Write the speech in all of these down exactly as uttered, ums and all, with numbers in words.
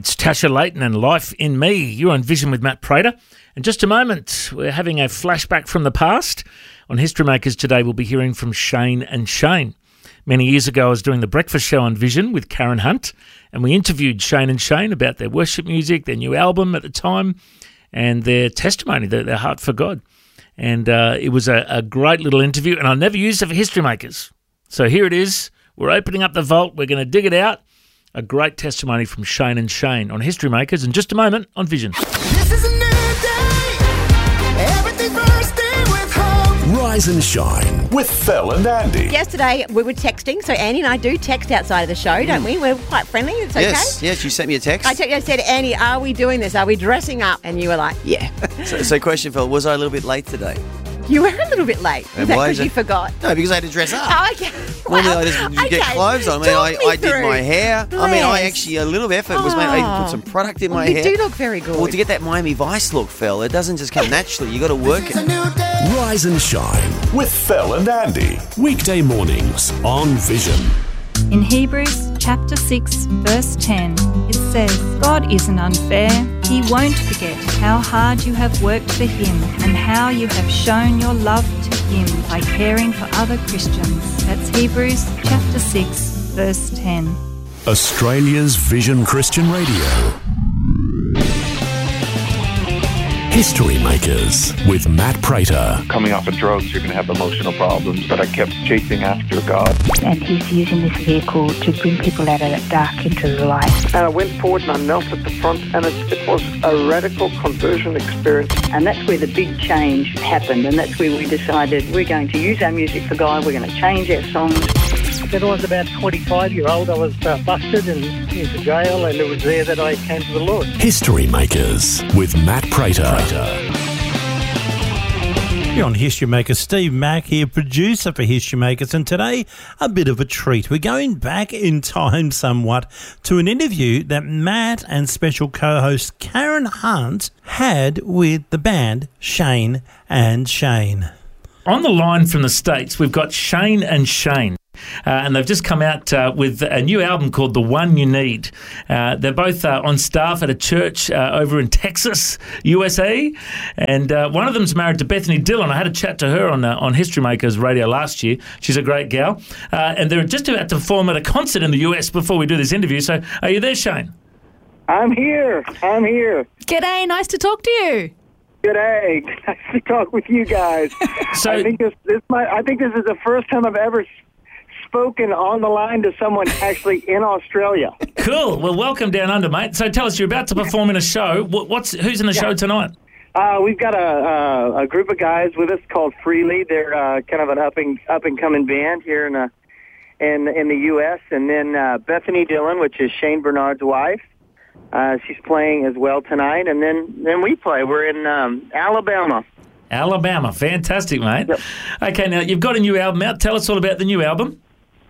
It's Tasha Layton and Life in Me. You're on Vision with Matt Prater. In just a moment, we're having a flashback from the past. On History Makers today, we'll be hearing from Shane and Shane. Many years ago, I was doing the breakfast show on Vision with Karen Hunt, and we interviewed Shane and Shane about their worship music, their new album at the time, and their testimony, their, their heart for God. And uh, it was a, a great little interview, and I never used it for History Makers. So here it is. We're opening up the vault. We're going to dig it out. A great testimony from Shane and Shane on History Makers in just a moment on Vision. This is a new day. Everything bursting with hope. Rise and Shine with Phil and Andy. Yesterday we were texting, so Andy and I do text outside of the show, don't we? We're quite friendly. It's okay. Yes, yes. You sent me a text. I, te- I said, Andy, are we doing this? Are we dressing up? And you were like, yeah. so, so, question, Phil, was I a little bit late today? You were a little bit late. Is And that why because is you it- forgot? No, because I had to dress up. Oh, okay. Normally Well, I just you get okay. clothes on. I mean, Talk I, me I did through. my hair. I mean, I Bless. actually, a little effort was made. I even put some product in my you hair. do look very good. Well, to get that Miami Vice look, Phil, it doesn't just come naturally. You got to work It's a it. new day. Rise and Shine with Phil and Andy. Weekday mornings on Vision. In Hebrews chapter six, verse ten, it says, God isn't unfair. He won't forget how hard you have worked for him and how you have shown your love to him by caring for other Christians. That's Hebrews chapter six, verse ten. Australia's Vision Christian Radio. History Makers with Matt Prater. Coming off of drugs, you're going to have emotional problems, but I kept chasing after God. And he's using this vehicle to bring people out of that dark into the light. And I went forward and I knelt at the front, and it, it was a radical conversion experience. And that's where the big change happened, and that's where we decided we're going to use our music for God, we're going to change our songs. When I was about twenty-five year old, I was uh, busted and into jail, and it was there that I came to the Lord. History Makers with Matt Prater. You're on History Makers. Steve Mack here, producer for History Makers, and today a bit of a treat. We're going back in time somewhat to an interview that Matt and special co-host Karen Hunt had with the band Shane and Shane. On the line from the States, we've got Shane and Shane. Uh, and they've just come out uh, with a new album called The One You Need. Uh, they're both uh, on staff at a church uh, over in Texas, U S A. And uh, one of them's married to Bethany Dillon. I had a chat to her on uh, on History Makers Radio last year. She's a great gal. Uh, and they're just about to perform at a concert in the U S before we do this interview. So are you there, Shane? I'm here. I'm here. G'day, nice to talk to you. G'day. Nice to talk with you guys. So- I think this, this might, I think this is the first time I've ever spoken on the line to someone actually in Australia. Cool. Well, welcome down under, mate. So tell us, you're about to perform in a show. What, what's Who's in the show tonight? Uh, we've got a, a a group of guys with us called Freely. They're uh, kind of an up and up and coming band here in uh, in in the U S And then uh, Bethany Dillon, which is Shane Bernard's wife. Uh, she's playing as well tonight. And then then we play. We're in um, Alabama. Alabama. Fantastic, mate. Yep. Okay, now you've got a new album out. Tell us all about the new album.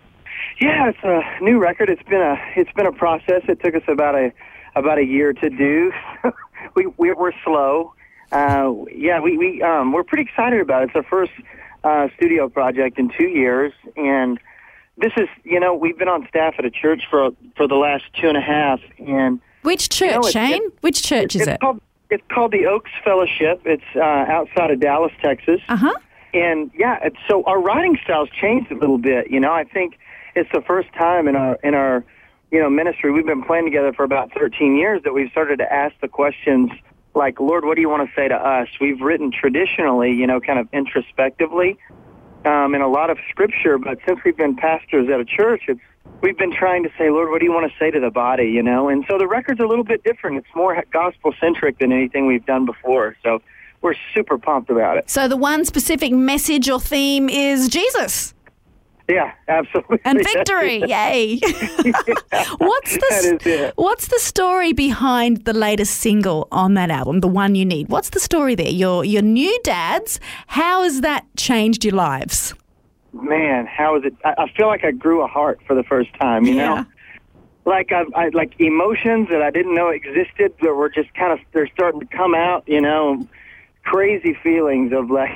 Yeah, it's a new record. It's been a it's been a process. It took us about a about a year to do. we, we we're slow. Uh, yeah, we we um, we're pretty excited about it. It's our first uh, studio project in two years, and this is you know we've been on staff at a church for for the last two and a half. And Which church, You know, it- Shane? it- Which church is it's it? Called, it's called the Oaks Fellowship. It's uh, outside of Dallas, Texas. Uh-huh. And yeah, it's, so our writing style's changed a little bit. You know, I think it's the first time in our in our you know ministry. We've been playing together for about thirteen years that we've started to ask the questions like, Lord, what do you want to say to us? We've written traditionally, you know, kind of introspectively um, in a lot of scripture, but since we've been pastors at a church, it's we've been trying to say, Lord, what do you want to say to the body? You know, and so the record's a little bit different. It's more gospel centric than anything we've done before. So we're super pumped about it. So the one specific message or theme is Jesus Yeah, absolutely. and victory. Yay. What's the That is it. What's the story behind the latest single on that album, The One You Need? What's the story there? Your your new dads, how has that changed your lives? Man, how is it? I, I feel like I grew a heart for the first time, you Yeah. know? Like I, I like emotions that I didn't know existed that were just kind of, they're starting to come out, you know, crazy feelings of like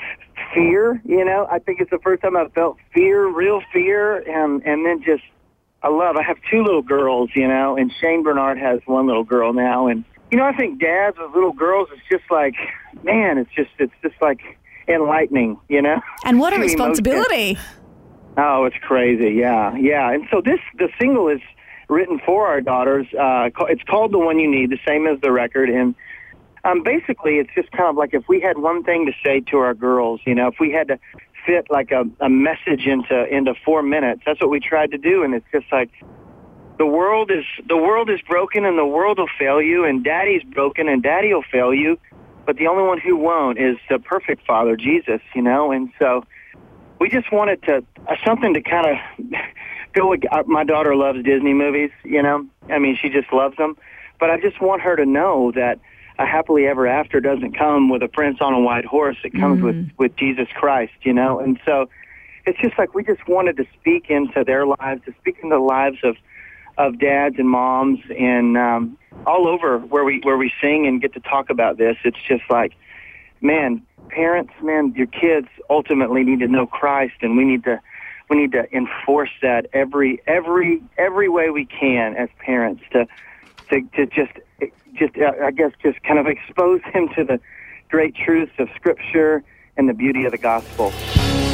fear, you know? I think it's the first time I've felt fear, real fear, and, and then just I love. I have two little girls, you know, and Shane Bernard has one little girl now. And, you know, I think dads with little girls, it's just like, man, it's just, it's just like enlightening, you know? And what a The emotion. responsibility. Oh, it's crazy. Yeah. Yeah. And so this, the single is written for our daughters. Uh, ca- it's called The One You Need, the same as the record. And um, basically it's just kind of like if we had one thing to say to our girls, you know, if we had to fit like a, a message into into four minutes. That's what we tried to do, and it's just like the world is the world is broken, and the world will fail you, and Daddy's broken, and Daddy will fail you, but the only one who won't is the perfect Father, Jesus. You know, and so we just wanted to uh, something to kind of go. With, uh, my daughter loves Disney movies. You know, I mean, she just loves them, but I just want her to know that a happily ever after doesn't come with a prince on a white horse. It comes Mm. with, with Jesus Christ, you know? And so it's just like we just wanted to speak into their lives, to speak into the lives of, of dads and moms and um, all over where we where we sing and get to talk about this. It's just like, man, parents, man, your kids ultimately need to know Christ, and we need to we need to enforce that every every every way we can as parents to to, to just just uh, I guess just kind of expose him to the great truths of Scripture and the beauty of the gospel.